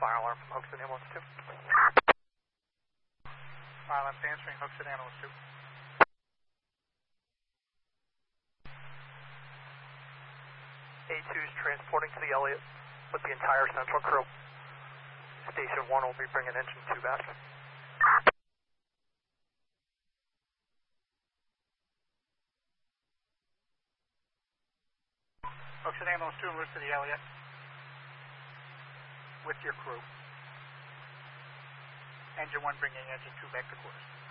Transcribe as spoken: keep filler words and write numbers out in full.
fire alarm from Hoaxton Ambulance two. Uh, left answering Hoaxton Ambulance two. A two is transporting to the Elliott with the entire central crew. Station one will be bringing engine two back. Hoaxton Ambulance two, move to the Elliott with your crew. Engine one bringing engine two back to course.